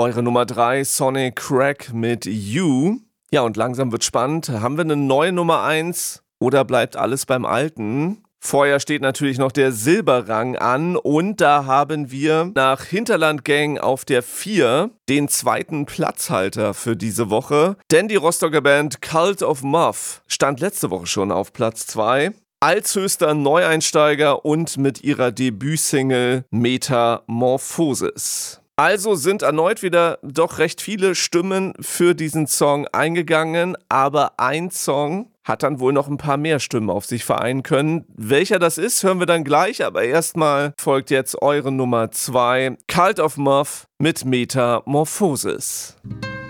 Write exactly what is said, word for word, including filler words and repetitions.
Eure Nummer drei, Sonic Crack mit You. Ja, und langsam wird spannend. Haben wir eine neue Nummer eins oder bleibt alles beim Alten? Vorher steht natürlich noch der Silberrang an und da haben wir nach Hinterland Gang auf der vier den zweiten Platzhalter für diese Woche. Denn die Rostocker Band Cult of Muff stand letzte Woche schon auf Platz zwei. Als höchster Neueinsteiger und mit ihrer Debütsingle Metamorphosis. Also sind erneut wieder doch recht viele Stimmen für diesen Song eingegangen, aber ein Song hat dann wohl noch ein paar mehr Stimmen auf sich vereinen können. Welcher das ist, hören wir dann gleich, aber erstmal folgt jetzt eure Nummer zwei, Cult of Muff mit Metamorphosis.